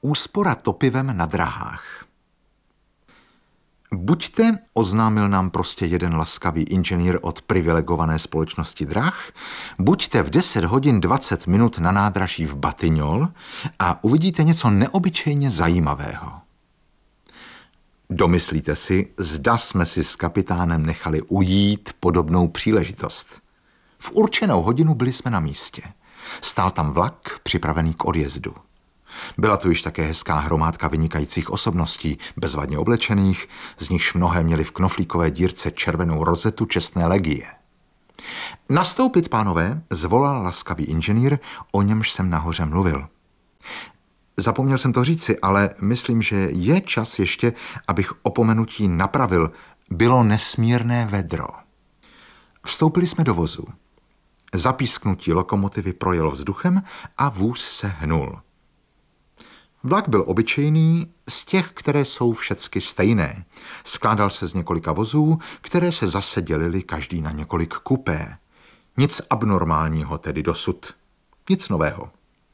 Úspora topivem na drahách. Buďte, oznámil nám prostě jeden laskavý inženýr od privilegované společnosti drah, buďte v 10 hodin 20 minut na nádraží v Batignolles a uvidíte něco neobyčejně zajímavého. Domyslíte si, zda jsme si s kapitánem nechali ujít podobnou příležitost. V určenou hodinu byli jsme na místě. Stál tam vlak, připravený k odjezdu. Byla tu již také hezká hromádka vynikajících osobností, bezvadně oblečených, z nichž mnohé měli v knoflíkové dírce červenou rozetu čestné legie. Nastoupit, pánové, zvolal laskavý inženýr, o němž jsem nahoře mluvil. Zapomněl jsem to říci, ale myslím, že je čas ještě, abych opomenutí napravil. Bylo nesmírné vedro. Vstoupili jsme do vozu. Zapísknutí lokomotivy projelo vzduchem a vůz se hnul. Vlak byl obyčejný, z těch, které jsou všecky stejné. Skládal se z několika vozů, které se zase dělily každý na několik kupé. Nic abnormálního tedy dosud. Nic nového.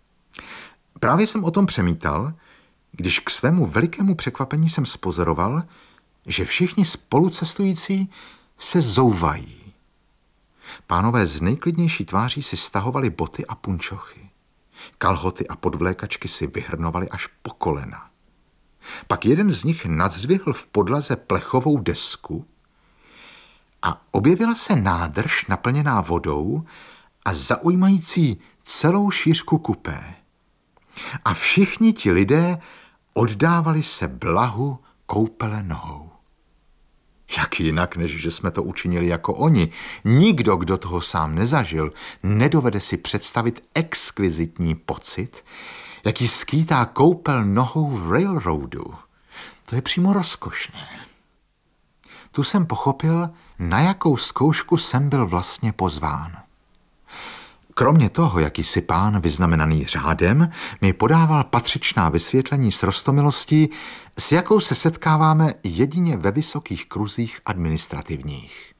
Právě jsem o tom přemítal, když k svému velikému překvapení jsem spozoroval, že všichni spolucestující se zouvají. Pánové z nejklidnější tváří si stahovali boty a punčochy. Kalhoty a podvlékačky si vyhrnovali až po kolena. Pak jeden z nich nadzvihl v podlaze plechovou desku a objevila se nádrž naplněná vodou a zaujímající celou šířku kupé. A všichni ti lidé oddávali se blahu koupele nohou. Jak jinak, než že jsme to učinili jako oni. Nikdo, kdo toho sám nezažil, nedovede si představit exkvizitní pocit, jaký skýtá koupel nohou v railroadu. To je přímo rozkošné. Tu jsem pochopil, na jakou zkoušku jsem byl vlastně pozván. Kromě toho, jakýsi pán vyznamenaný řádem mi podával patřičná vysvětlení s roztomilostí, s jakou se setkáváme jedině ve vysokých kruzích administrativních.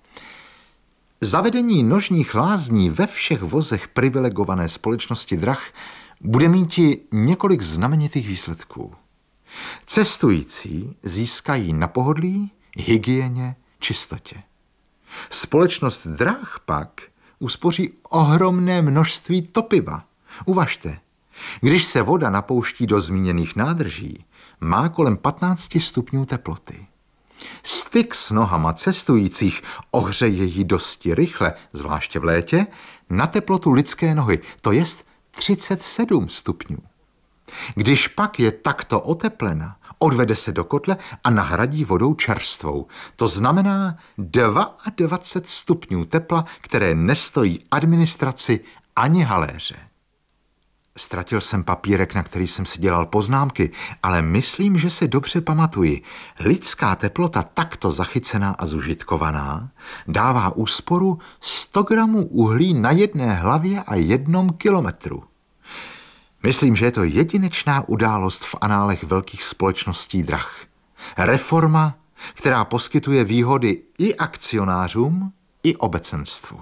Zavedení nožních lázní ve všech vozech privilegované společnosti drah bude míti několik znamenitých výsledků. Cestující získají na pohodlí, hygieně, čistotě. Společnost drah pak uspoří ohromné množství topiva. Uvažte, když se voda napouští do zmíněných nádrží, má kolem 15 stupňů teploty. Styk s nohama cestujících ohřeje ji dosti rychle, zvláště v létě, na teplotu lidské nohy, to jest 37 stupňů. Když pak je takto oteplena, odvede se do kotle a nahradí vodou čerstvou. To znamená 22 stupňů tepla, které nestojí administraci ani haléře. Ztratil jsem papírek, na který jsem si dělal poznámky, ale myslím, že se dobře pamatuji. Lidská teplota takto zachycená a zužitkovaná dává úsporu 100 gramů uhlí na jedné hlavě a 1 kilometru. Myslím, že je to jedinečná událost v análech velkých společností drah. Reforma, která poskytuje výhody i akcionářům, i obecenstvu.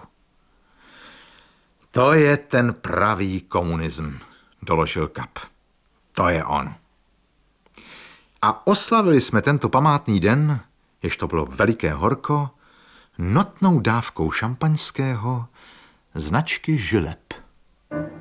To je ten pravý komunism, doložil Kap. To je on. A oslavili jsme tento památný den, jež to bylo veliké horko, notnou dávkou šampaňského značky Žilep.